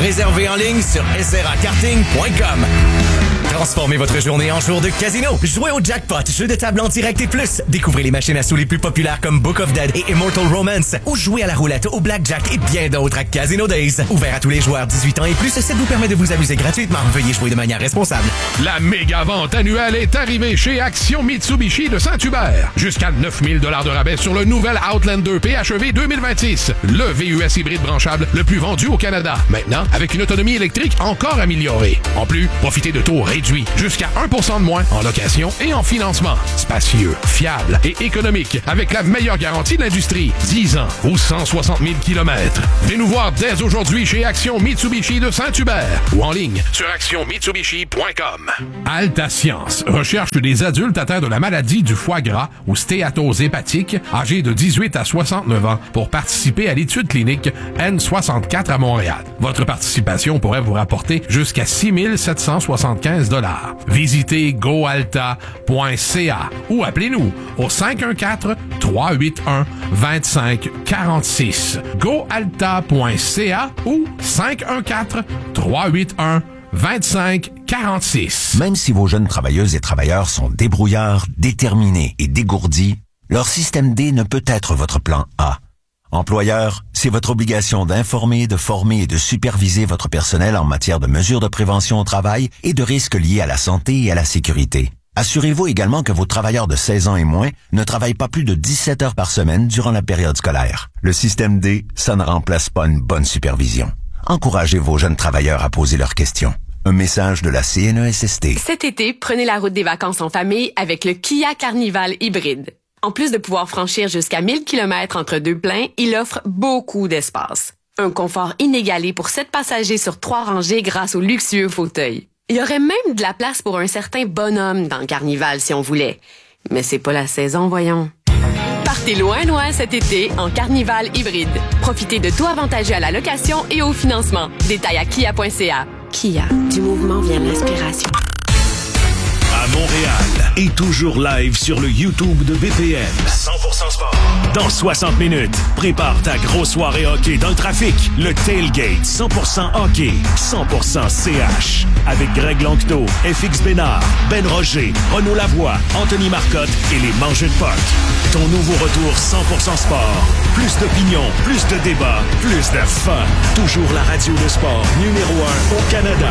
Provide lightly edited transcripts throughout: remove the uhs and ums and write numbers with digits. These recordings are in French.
Réservez en ligne sur srakarting.com. Transformez votre journée en jour de casino. Jouez au jackpot, jeu de table en direct et plus. Découvrez les machines à sous les plus populaires comme Book of Dead et Immortal Romance. Ou jouez à la roulette, au blackjack et bien d'autres à Casino Days. Ouvert à tous les joueurs 18 ans et plus, ça vous permet de vous amuser gratuitement. Veuillez jouer de manière responsable. La méga vente annuelle est arrivée chez Action Mitsubishi de Saint-Hubert. Jusqu'à 9 000 $ de rabais sur le nouvel Outlander PHEV 2026. Le VUS hybride branchable le plus vendu au Canada. Maintenant, avec une autonomie électrique encore améliorée. En plus, profitez de taux réduits jusqu'à 1% de moins en location et en financement. Spacieux, fiable et économique avec la meilleure garantie de l'industrie. 10 ans ou 160 000 km. Venez nous voir dès aujourd'hui chez Action Mitsubishi de Saint-Hubert ou en ligne sur actionmitsubishi.com. Alta Science recherche des adultes atteints de la maladie du foie gras ou stéatose hépatique âgés de 18 à 69 ans pour participer à l'étude clinique N64 à Montréal. Votre participation pourrait vous rapporter jusqu'à 6 775 $. Visitez goalta.ca ou appelez-nous au 514-381-2546. goalta.ca ou 514-381-2546. Même si vos jeunes travailleuses et travailleurs sont débrouillards, déterminés et dégourdis, leur système D ne peut être votre plan A. Employeur, c'est votre obligation d'informer, de former et de superviser votre personnel en matière de mesures de prévention au travail et de risques liés à la santé et à la sécurité. Assurez-vous également que vos travailleurs de 16 ans et moins ne travaillent pas plus de 17 heures par semaine durant la période scolaire. Le système D, ça ne remplace pas une bonne supervision. Encouragez vos jeunes travailleurs à poser leurs questions. Un message de la CNESST. Cet été, prenez la route des vacances en famille avec le Kia Carnival hybride. En plus de pouvoir franchir jusqu'à 1000 km entre deux pleins, il offre beaucoup d'espace. Un confort inégalé pour 7 passagers sur 3 rangées grâce aux luxueux fauteuils. Il y aurait même de la place pour un certain bonhomme dans le Carnival si on voulait. Mais c'est pas la saison, voyons. Partez loin cet été en Carnival hybride. Profitez de tout avantageux à la location et au financement. Détails à kia.ca. Kia, du mouvement vient l'inspiration. À Montréal et toujours live sur le YouTube de BPM. 100% sport. Dans 60 minutes, prépare ta grosse soirée hockey dans le trafic. Le Tailgate 100% hockey, 100% CH. Avec Greg Lanctot, FX Bénard, Ben Roger, Renaud Lavoie, Anthony Marcotte et les Mangeux de Puck. Ton nouveau retour 100% sport. Plus d'opinion, plus de débats, plus de fun. Toujours la radio de sport numéro 1 au Canada.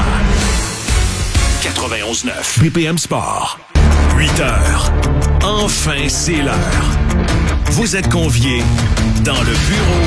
91.9 BPM Sport. 8 heures. Enfin, c'est l'heure. Vous êtes conviés dans le bureau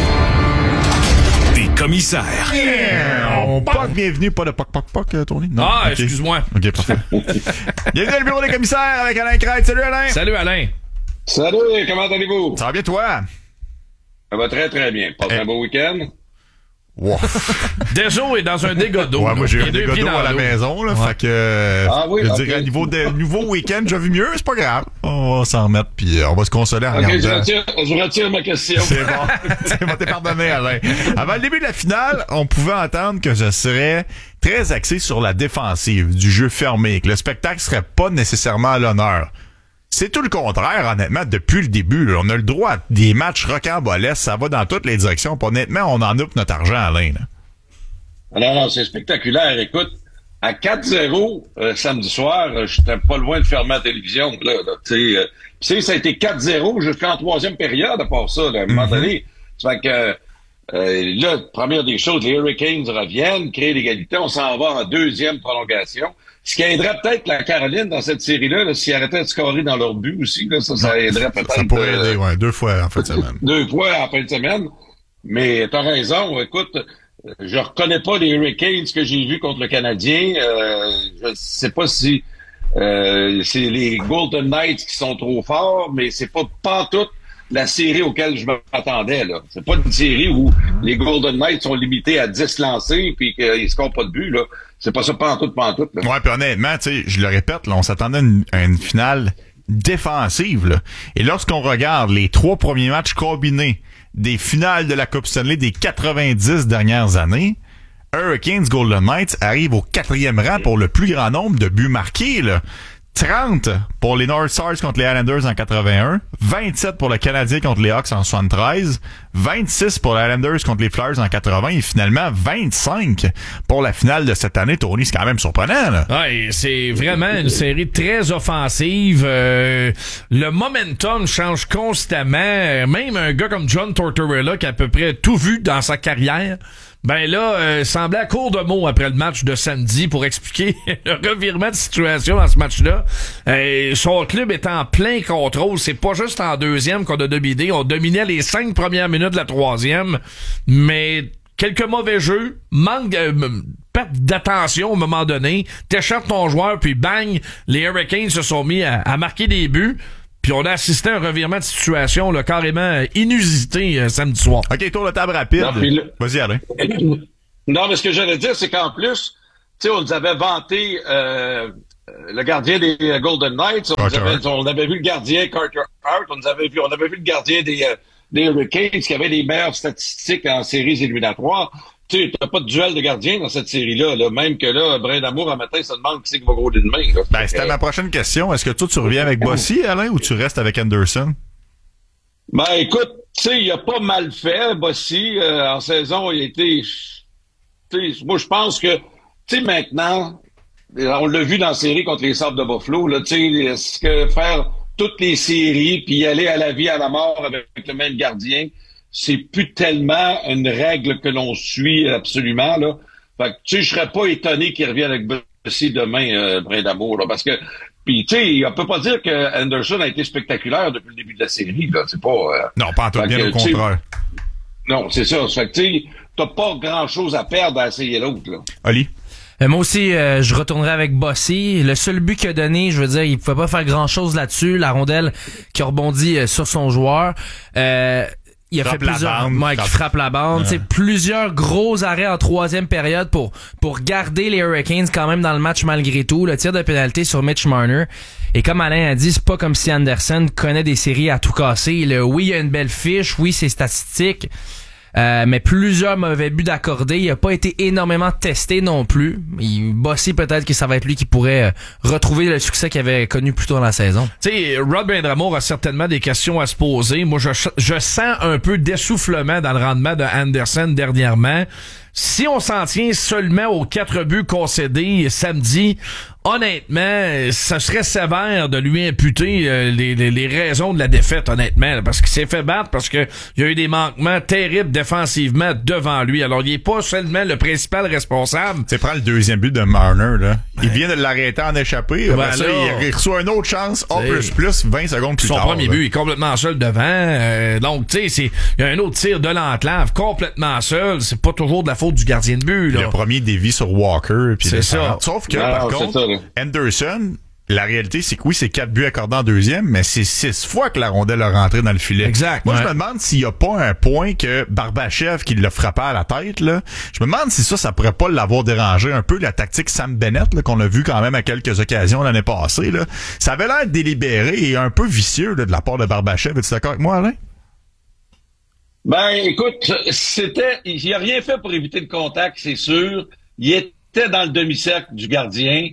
des commissaires. Poc, bienvenue, pas de poc, Tony? Non? Ah, okay. Excuse-moi. OK, parfait. Bienvenue dans le bureau des commissaires avec Alain Crête. Salut, Alain. Salut, Alain. Salut, comment allez-vous? Ça va bien, toi? Ça va très, très bien. Passez un beau week-end? Wow. Dejo est dans un dégât d'eau. Ouais, moi, j'ai un dégât d'eau à la maison, là. Ouais. Fait que, oui, je dirais, niveau week-end, j'ai vu mieux, c'est pas grave. On va s'en remettre, puis on va se consoler en regardant. Je retire ma question. C'est bon. T'es pardonné, Alain. Avant le début de la finale, on pouvait entendre que je serais très axé sur la défensive, du jeu fermé, que le spectacle serait pas nécessairement à l'honneur. C'est tout le contraire, honnêtement, depuis le début. Là. On a le droit à des matchs rocambolesques, ça va dans toutes les directions. Puis honnêtement, on en a pour notre argent, Alain. Là. Non, c'est spectaculaire. Écoute, à 4-0 samedi soir, j'étais pas loin de fermer la télévision. Là, tu sais, ça a été 4-0 jusqu'en troisième période, à part ça, là, à un moment donné. Ça fait que là, première des choses, les Hurricanes reviennent, créent l'égalité, on s'en va en deuxième prolongation. Ce qui aiderait peut-être la Caroline dans cette série-là, là, s'ils arrêtaient de scorer dans leur but aussi, là, ça aiderait peut-être. Ça pourrait aider, ouais, 2 fois en fin de semaine. 2 fois en fin de semaine. Mais t'as raison, écoute, je reconnais pas les Hurricanes que j'ai vus contre le Canadien. Je sais pas si c'est les Golden Knights qui sont trop forts, mais c'est pas pantoute la série auquel je m'attendais, là. C'est pas une série où les Golden Knights sont limités à 10 lancés puis qu'ils scorent pas de but, là. C'est pas ça pantoute, là. Ouais, puis honnêtement, tu sais, je le répète, là, on s'attendait à une finale défensive, là. Et lorsqu'on regarde les 3 premiers matchs combinés des finales de la Coupe Stanley des 90 dernières années, Hurricanes Golden Knights arrive au 4e rang pour le plus grand nombre de buts marqués, là. 30 pour les North Stars contre les Islanders en 81, 27 pour le Canadien contre les Hawks en 73, 26 pour les Islanders contre les Flyers en 80 et finalement 25 pour la finale de cette année. Tony, c'est quand même surprenant, là. Ouais, c'est vraiment une série très offensive. Le momentum change constamment. Même un gars comme John Tortorella, qui a à peu près tout vu dans sa carrière, ben là, semblait à court de mots après le match de samedi pour expliquer le revirement de situation dans ce match-là. Son club est en plein contrôle. C'est pas juste en deuxième qu'on a dominé. On dominait les 5 premières minutes de la troisième, mais quelques mauvais jeux, manque perte d'attention au moment donné. T'échappes ton joueur, puis bang, les Hurricanes se sont mis à marquer des buts. Puis on a assisté à un revirement de situation là, carrément inusité samedi soir. OK, tour de table rapide. Non, vas-y, Alain. Non, mais ce que j'allais dire, c'est qu'en plus, tu sais, on nous avait vanté le gardien des Golden Knights. On avait vu le gardien Carter Hart. On avait vu le gardien des Hurricanes qui avait les meilleures statistiques en séries éliminatoires. Tu sais, t'as pas de duel de gardien dans cette série-là. Là. Même que là, Brindamour, un matin, se demande qui c'est qui va gros demain. Là. Ben, c'était ma prochaine question. Est-ce que toi, tu reviens avec Bossy, Alain, ou tu restes avec Anderson? Ben, écoute, tu sais, il a pas mal fait, Bossy. En saison, il a été... Moi, je pense que, tu sais, maintenant, on l'a vu dans la série contre les Sabres de Buffalo, là, tu sais, est-ce que faire toutes les séries puis aller à la vie, à la mort avec le même gardien, c'est plus tellement une règle que l'on suit absolument, là. Fait que, tu sais, je serais pas étonné qu'il revienne avec Bossy demain, Brindamour, là, parce que, puis, tu sais, on peut pas dire que Anderson a été spectaculaire depuis le début de la série, là. C'est pas... non, pas en tout, bien au contraire. Non, c'est ça. Fait que, tu sais, t'as pas grand-chose à perdre à essayer l'autre, là. Oli? Moi aussi, je retournerai avec Bossy. Le seul but qu'il a donné, je veux dire, il pouvait pas faire grand-chose là-dessus. La rondelle qui a rebondi sur son joueur. Il a fait plusieurs qui frappe la bande, plusieurs gros arrêts en troisième période pour garder les Hurricanes quand même dans le match malgré tout. Le tir de pénalité sur Mitch Marner. Et comme Alain a dit, c'est pas comme si Anderson connaît des séries à tout casser. Oui, il a une belle fiche, oui, c'est statistique. Mais plusieurs mauvais buts d'accordé. Il a pas été énormément testé non plus. Bossy, peut-être que ça va être lui qui pourrait retrouver le succès qu'il avait connu plus tôt dans la saison. Tu sais, Rod Brindamour a certainement des questions à se poser. Moi, je sens un peu d'essoufflement dans le rendement de Anderson dernièrement. Si on s'en tient seulement aux 4 buts concédés samedi, honnêtement, ça serait sévère de lui imputer les raisons de la défaite, honnêtement, parce qu'il s'est fait battre, parce que il y a eu des manquements terribles défensivement devant lui. Alors, il est pas seulement le principal responsable. Tu prends le deuxième but de Marner, là. Il vient de l'arrêter en échappé. Après ça, il reçoit une autre chance, plus 20 secondes plus tard. Son premier but, il est complètement seul devant. Donc, tu sais, il y a un autre tir de l'enclave, complètement seul. C'est pas toujours de la faute du gardien de but, là. Le premier dévie sur Walker. Puis c'est ça. Sauf que, par contre, Anderson, la réalité, c'est que oui, c'est 4 buts accordés en deuxième, mais c'est 6 fois que la rondelle a rentré dans le filet. Exact. Moi, je me demande s'il y a pas un point que Barbachev qui l'a frappé à la tête, là. Je me demande si ça pourrait pas l'avoir dérangé un peu, la tactique Sam Bennett, là, qu'on a vu quand même à quelques occasions l'année passée, là. Ça avait l'air délibéré et un peu vicieux, là, de la part de Barbachev. Es-tu d'accord avec moi, Alain? Ben, écoute, il a rien fait pour éviter le contact, c'est sûr. Il était dans le demi-cercle du gardien.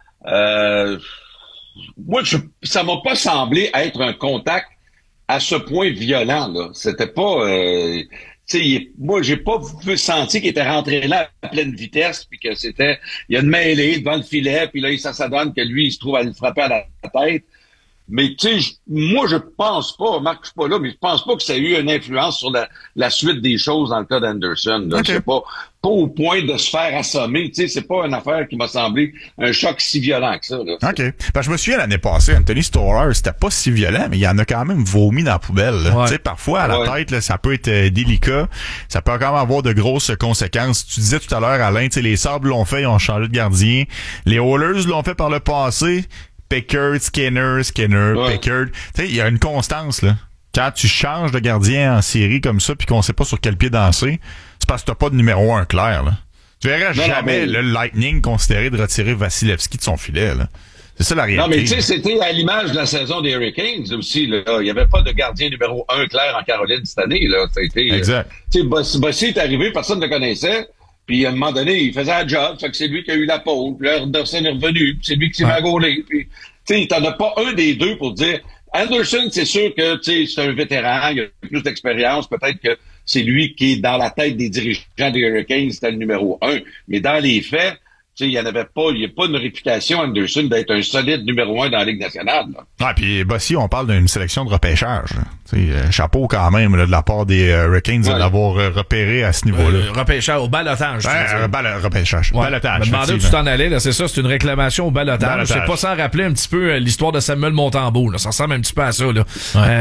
Moi, ça m'a pas semblé être un contact à ce point violent, là. C'était pas, moi, j'ai pas senti qu'il était rentré là à pleine vitesse, puis que il y a une mêlée devant le filet, puis là, ça donne que lui, il se trouve à le frapper à la tête. Mais tu sais, moi je pense pas, Marc, je suis pas là, mais je pense pas que ça a eu une influence sur la suite des choses dans le cas d'Anderson. Okay. C'est pas au point de se faire assommer. Tu sais, c'est pas une affaire qui m'a semblé un choc si violent que ça. Là. OK. Ben, je me souviens l'année passée, Anthony Storer, c'était pas si violent, mais il y en a quand même vomi dans la poubelle. Ouais. Tu sais, parfois à la tête, là, ça peut être délicat. Ça peut quand même avoir de grosses conséquences. Tu disais tout à l'heure, Alain, tu sais, les Sabres l'ont fait, ils ont changé de gardien. Les Oilers l'ont fait par le passé. Pickard, Skinner, Pickard. Tu sais, il y a une constance, là. Quand tu changes de gardien en série comme ça puis qu'on sait pas sur quel pied danser, c'est parce que t'as pas de numéro 1 clair, là. Tu verras jamais le Lightning considérer de retirer Vasilevski de son filet, là. C'est ça la réalité. Non, mais tu sais, c'était à l'image de la saison des Hurricanes aussi, là. Il y avait pas de gardien numéro 1 clair en Caroline cette année, là. Ça a été, exact. Tu sais, Bossy est arrivé, personne ne le connaissait. Puis, à un moment donné, il faisait un job. Fait que c'est lui qui a eu la pole. Puis là, Anderson est revenu. Puis c'est lui qui s'est magolé. Puis, tu sais, t'en as pas un des deux pour dire... Anderson, c'est sûr que, tu sais, c'est un vétéran. Il a plus d'expérience. Peut-être que c'est lui qui est dans la tête des dirigeants des Hurricanes, c'était le numéro 1. Mais dans les faits, il n'y a pas une réputation, Anderson, d'être un solide numéro 1 dans la Ligue nationale. Là. Ah, puis Bossy, on parle d'une sélection de repêchage. Chapeau quand même là, de la part des Hurricanes d'avoir repéré à ce niveau-là. Repêchage au balotage. Repêchage. Ouais. Balotage. Je me demandais où tu t'en allais, là, c'est ça, c'est une réclamation au balotage. C'est pas sans rappeler un petit peu l'histoire de Samuel Montembeault. Là. Ça ressemble un petit peu à ça. Là.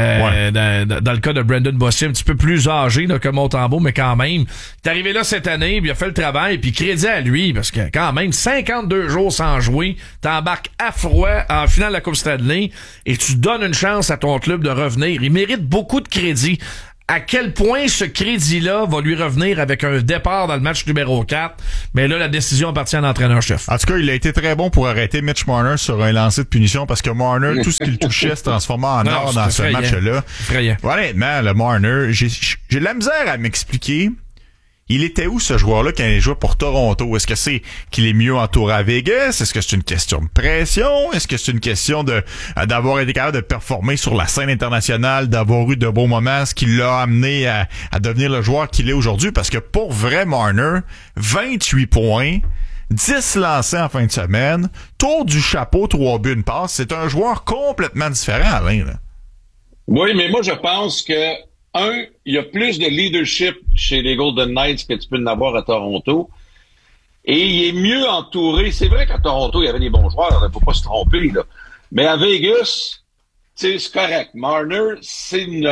Dans le cas de Brandon Bossy, un petit peu plus âgé là, que Montembeault, mais quand même. Il est arrivé là cette année, puis il a fait le travail, puis crédit à lui, parce que quand même, 52 jours sans jouer, t'embarques à froid en finale de la Coupe Stanley et tu donnes une chance à ton club de revenir. Il mérite beaucoup de crédit. À quel point ce crédit-là va lui revenir avec un départ dans le match numéro 4? Mais là, la décision appartient à l'entraîeur-chef. En tout cas, il a été très bon pour arrêter Mitch Marner sur un lancer de punition parce que Marner, tout ce qu'il touchait se transformait en or dans ce match-là. Honnêtement, le Marner, j'ai de la misère à m'expliquer. Il était où ce joueur-là quand il jouait pour Toronto? Est-ce que c'est qu'il est mieux entouré à Vegas? Est-ce que c'est une question de pression? Est-ce que c'est une question d'avoir été capable de performer sur la scène internationale, d'avoir eu de beaux moments, ce qui l'a amené à devenir le joueur qu'il est aujourd'hui? Parce que pour vrai, Marner, 28 points, 10 lancés en fin de semaine, tour du chapeau, 3 buts, une passe. C'est un joueur complètement différent, Alain. Là. Oui, mais moi, je pense que il y a plus de leadership chez les Golden Knights que tu peux en avoir à Toronto. Et il est mieux entouré. C'est vrai qu'à Toronto, il y avait des bons joueurs. Il ne faut pas se tromper, là. Mais à Vegas, c'est correct. Marner, c'est une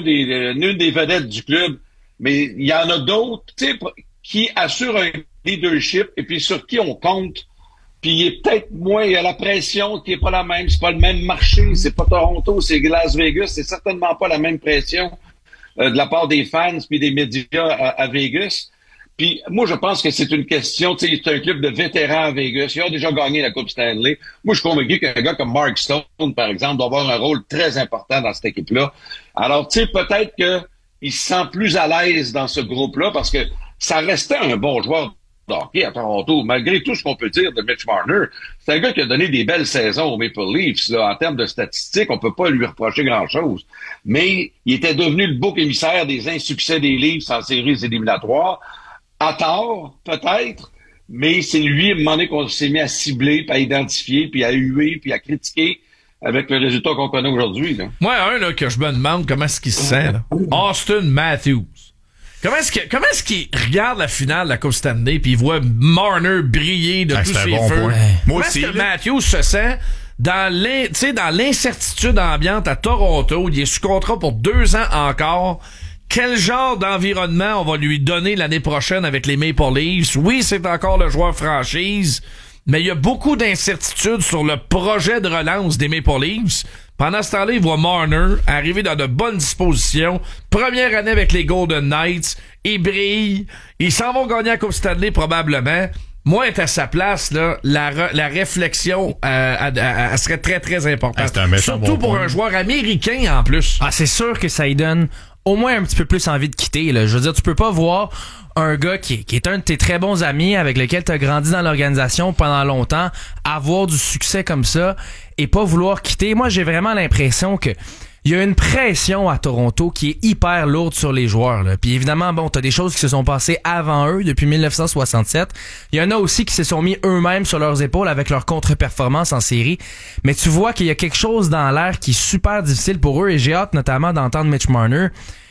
des vedettes du club. Mais il y en a d'autres, qui assurent un leadership et puis sur qui on compte. Puis il est peut-être moins, il y a la pression qui est pas la même. C'est pas le même marché. C'est pas Toronto, c'est Las Vegas. C'est certainement pas la même pression. De la part des fans puis des médias à Vegas. Puis moi, je pense que c'est une question, c'est un club de vétérans à Vegas. Ils ont déjà gagné la Coupe Stanley. Moi, je suis convaincu qu'un gars comme Mark Stone, par exemple, doit avoir un rôle très important dans cette équipe-là. Alors, peut-être qu'il se sent plus à l'aise dans ce groupe-là parce que ça restait un bon joueur de hockey à Toronto, malgré tout ce qu'on peut dire de Mitch Marner. C'est un gars qui a donné des belles saisons aux Maple Leafs. Là, en termes de statistiques, on peut pas lui reprocher grand-chose. Mais il était devenu le bouc émissaire des insuccès des Leafs en séries éliminatoires. À tort, peut-être, mais c'est lui, à un moment donné, qu'on s'est mis à cibler, puis à identifier, puis à huer, puis à critiquer avec le résultat qu'on connaît aujourd'hui. Là. Moi, que je me demande comment est-ce qu'il se sent, là. Austin Matthews. Comment est-ce qu'il regarde la finale de la Coupe Stanley puis il voit Marner briller de tous ses feux? Comment est-ce que Matthews se sent dans l'incertitude ambiante à Toronto? Il est sous contrat pour 2 ans encore. Quel genre d'environnement on va lui donner l'année prochaine avec les Maple Leafs? Oui, c'est encore le joueur franchise, mais il y a beaucoup d'incertitudes sur le projet de relance des Maple Leafs. Pendant ce temps-là, il voit Marner arriver dans de bonnes dispositions. Première année avec les Golden Knights. Il brille. Ils s'en vont gagner la Coupe Stanley probablement. Moi, être à sa place, là, la réflexion elle serait très, très importante. Surtout pour un joueur américain en plus. Ah, c'est sûr que ça lui donne au moins un petit peu plus envie de quitter. Là. Je veux dire, tu peux pas voir un gars qui est un de tes très bons amis avec lequel tu as grandi dans l'organisation pendant longtemps, avoir du succès comme ça et pas vouloir quitter. Moi, j'ai vraiment l'impression que il y a une pression à Toronto qui est hyper lourde sur les joueurs. Là. Puis évidemment, t'as des choses qui se sont passées avant eux depuis 1967. Il y en a aussi qui se sont mis eux-mêmes sur leurs épaules avec leur contre-performance en série. Mais tu vois qu'il y a quelque chose dans l'air qui est super difficile pour eux et j'ai hâte notamment d'entendre Mitch Marner,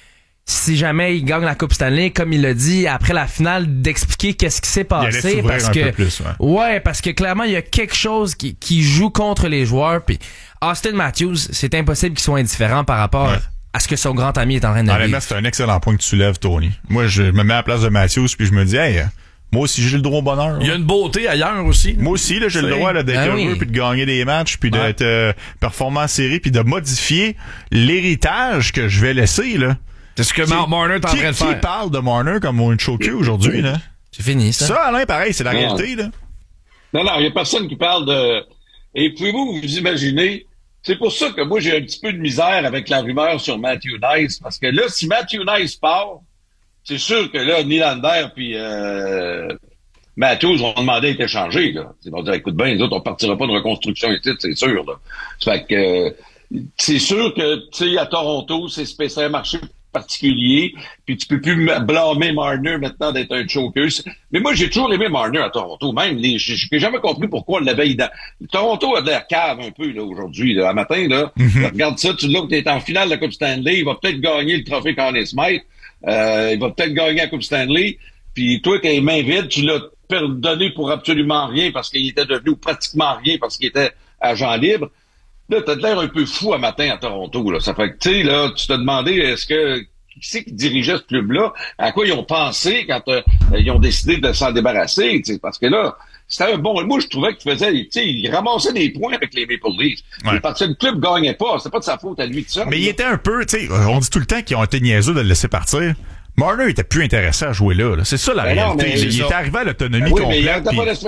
si jamais il gagne la Coupe Stanley, comme il l'a dit après la finale, d'expliquer qu'est-ce qui s'est passé parce que parce que clairement il y a quelque chose qui joue contre les joueurs. Puis Austin Matthews, c'est impossible qu'il soit indifférent par rapport à ce que son grand ami est en train de vivre. C'est un excellent point que tu lèves, Tony. Moi, je me mets à la place de Matthews puis je me dis, hey, moi aussi j'ai le droit au bonheur. Il y a une beauté ailleurs aussi. Moi aussi, là, j'ai le droit là, d'être heureux puis de gagner des matchs puis d'être performant en série puis de modifier l'héritage que je vais laisser là. C'est ce que Marner est en train de faire. Qui parle de Marner comme un choqué aujourd'hui, là? C'est fini, ça. Ça, Alain, pareil, c'est la réalité, là. Non, il y a personne qui parle de... Et pouvez-vous vous imaginer... C'est pour ça que moi, j'ai un petit peu de misère avec la rumeur sur Matthew Nice, parce que là, si Matthew Nice part, c'est sûr que là, Nylander puis Matthews vont demander à être échangés, là. Ils vont dire, écoute bien, les autres, on partira pas de reconstruction ici, c'est sûr, là. Ça fait que... c'est sûr que, tu sais, à Toronto, c'est spécial marché particulier, puis tu peux plus blâmer Marner maintenant d'être un choker. Mais moi, j'ai toujours aimé Marner à Toronto. Même, j'ai jamais compris pourquoi on l'avait Toronto a de l'air cave un peu, là, aujourd'hui, là. À matin, là. Regarde ça, tu l'as, t'es en finale de la Coupe Stanley, il va peut-être gagner le trophée Conn Smythe, il va peut-être gagner la Coupe Stanley, puis toi, t'es les mains vides, tu l'as donné pour absolument rien parce qu'il était devenu pratiquement rien parce qu'il était agent libre. Là, t'as de l'air un peu fou à matin à Toronto, là. Ça fait que, tu sais, là, tu t'as demandé qui c'est qui dirigeait ce club-là? À quoi ils ont pensé quand ils ont décidé de s'en débarrasser, tu sais? Parce que là, c'était un bon... Moi, je trouvais qu'il faisait... Tu sais, il ramassait des points avec les Maple Leafs. Ouais. Parce que le club gagnait pas. C'était pas de sa faute à lui, tout ça. Mais il était un peu... Tu sais, on dit tout le temps qu'ils ont été niaiseux de le laisser partir. Marner était plus intéressé à jouer là. C'est ça la réalité. Non, il était arrivé à l'autonomie complète.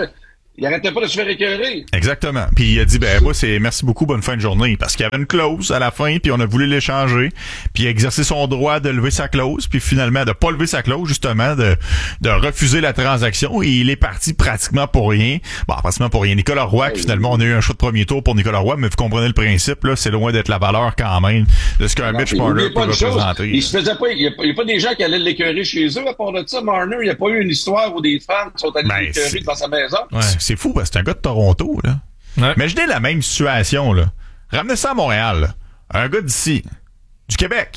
Il arrêtait pas de se faire écœurer. Exactement. Puis il a dit, moi, c'est merci beaucoup, bonne fin de journée. Parce qu'il y avait une clause à la fin, puis on a voulu l'échanger. Puis il a exercé son droit de lever sa clause, puis finalement de pas lever sa clause, justement, de refuser la transaction. Et il est parti pratiquement pour rien. Bon, pratiquement pour rien. Nicolas Roy, finalement, on a eu un choix de premier tour pour Nicolas Roy, mais vous comprenez le principe, là, c'est loin d'être la valeur quand même de ce qu'un Mitch Marner peut représenter. Il se faisait pas, il y a pas des gens qui allaient l'écœurer chez eux à part de ça. Marner, il n'y a pas eu une histoire où des fans sont allés l'écœurer dans sa maison. Ouais. C'est fou, parce que c'est un gars de Toronto, là. Ouais. Imaginez la même situation, là. Ramenez ça à Montréal, là. Un gars d'ici, du Québec,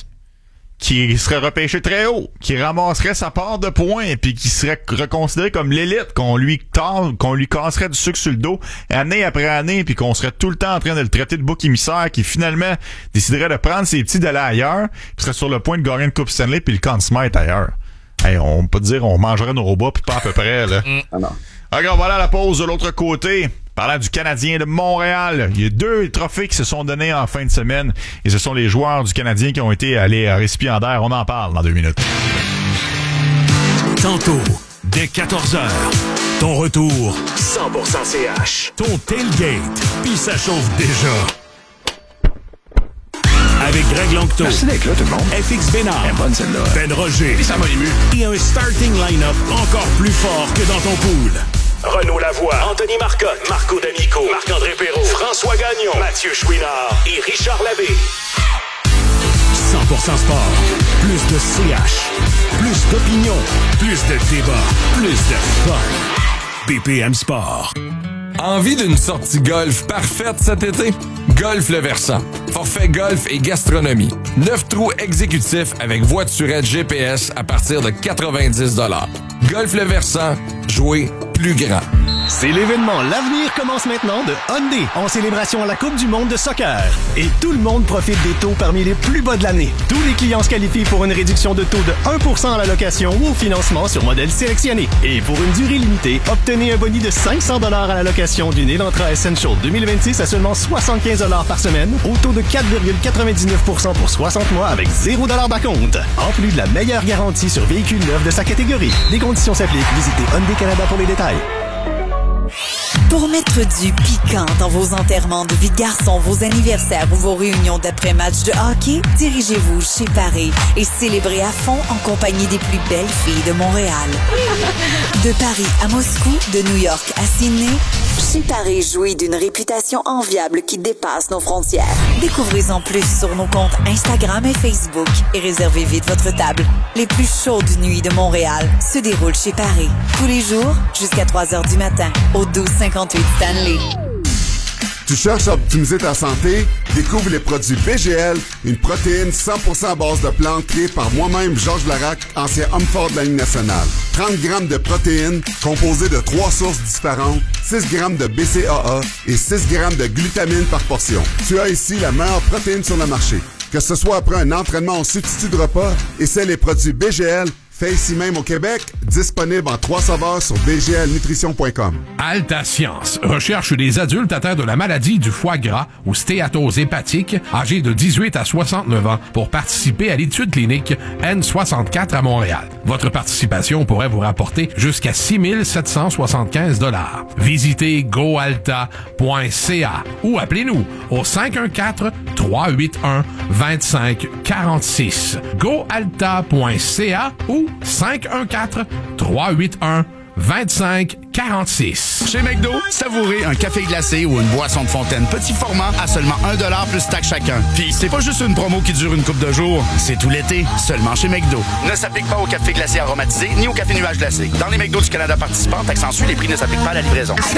qui serait repêché très haut, qui ramasserait sa part de points, puis qui serait reconsidéré comme l'élite, qu'on lui casserait du sucre sur le dos, année après année, puis qu'on serait tout le temps en train de le traiter de bouc émissaire, qui finalement déciderait de prendre ses petits d'aller ailleurs, puis serait sur le point de gagner une Coupe Stanley, puis le Conn Smythe ailleurs. Hey, on peut dire, on mangerait nos robots, puis pas à peu près, là. Ah non. Alors, voilà la pause de l'autre côté. Parlant du Canadien de Montréal, il y a 2 trophées qui se sont donnés en fin de semaine et ce sont les joueurs du Canadien qui ont été allés récipiendaires. On en parle dans 2 minutes. Tantôt, dès 14h, ton retour 100% CH. Ton tailgate, puis ça chauffe déjà. Avec Greg Langto. Merci d'être là, tout le monde. FX Bénard. Bonne celle-là. Ben Roger. Et ça m'a ému. Et un starting line-up encore plus fort que dans ton pool. Renaud Lavoie, Anthony Marcotte, Marco D'Amico, Marc-André Perrault, François Gagnon, Mathieu Chouinard et Richard Labbé. 100% sport. Plus de CH. Plus d'opinion. Plus de débat. Plus de fun. BPM Sport. Envie d'une sortie golf parfaite cet été? Golf Le Versant. Forfait golf et gastronomie. 9 trous exécutifs avec voiturette GPS à partir de 90 $. Golf Le Versant. Jouer plus grand. C'est l'événement L'Avenir commence maintenant de Hyundai en célébration à la Coupe du monde de soccer. Et tout le monde profite des taux parmi les plus bas de l'année. Tous les clients se qualifient pour une réduction de taux de 1% à la location ou au financement sur modèle sélectionné. Et pour une durée limitée, obtenez un boni de 500 $ à la location d'une Elantra Essential 2026 à seulement 75 $ par semaine au taux de 4,99% pour 60 mois avec 0 $ d'acompte. En plus de la meilleure garantie sur véhicules neufs de sa catégorie. Les conditions s'appliquent. Visitez Hyundai Canada pour les détails. Pour mettre du piquant dans vos enterrements de vie de garçon, vos anniversaires ou vos réunions d'après-match de hockey, dirigez-vous chez Paris et célébrez à fond en compagnie des plus belles filles de Montréal. De Paris à Moscou, de New York à Sydney, chez Paris jouit d'une réputation enviable qui dépasse nos frontières. Découvrez-en plus sur nos comptes Instagram et Facebook et réservez vite votre table. Les plus chaudes nuits de Montréal se déroulent chez Paris. Tous les jours, jusqu'à 3h du matin, au 1258 Stanley. Tu cherches à optimiser ta santé? Découvre les produits BGL, une protéine 100% à base de plantes créée par moi-même, Georges Larac, ancien homme fort de la Ligue nationale. 30 grammes de protéines composées de 3 sources différentes, 6 grammes de BCAA et 6 grammes de glutamine par portion. Tu as ici la meilleure protéine sur le marché. Que ce soit après un entraînement en substitut de repas, essaie les produits BGL, fait ici même au Québec, disponible en 3 saveurs sur bglnutrition.com. Alta Science recherche des adultes atteints de la maladie du foie gras ou stéatose hépatique, âgés de 18 à 69 ans, pour participer à l'étude clinique N64 à Montréal. Votre participation pourrait vous rapporter jusqu'à 6 775 $. Visitez goalta.ca ou appelez-nous au 514-381-2546. goalta.ca ou 514-381-2546. 2546. Chez McDo, savourez un café glacé ou une boisson de fontaine petit format à seulement 1$ plus taxe chacun. Puis c'est pas juste une promo qui dure une couple de jours, c'est tout l'été, seulement chez McDo. Ne s'applique pas au café glacé aromatisé ni au café nuage glacé. Dans les McDo du Canada participants, taxe en suit, les prix ne s'appliquent pas à la livraison.